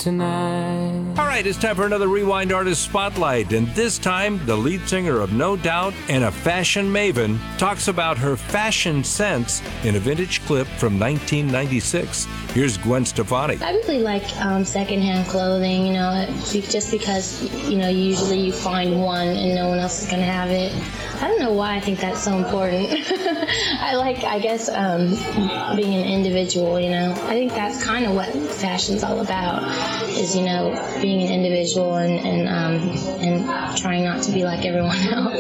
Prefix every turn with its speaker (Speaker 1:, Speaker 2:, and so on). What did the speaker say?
Speaker 1: tonight.
Speaker 2: All right, it's time for another Rewind Artist Spotlight, and this time the lead singer of No Doubt and a fashion maven talks about her fashion sense in a vintage clip from 1996. Here's Gwen Stefani.
Speaker 3: I really like secondhand clothing, just because, usually you find one and no one else is going to have it. I don't know why I think that's so important. I guess being an individual, I think that's kind of what fashion's all about, is, being an individual and trying not to be like everyone else.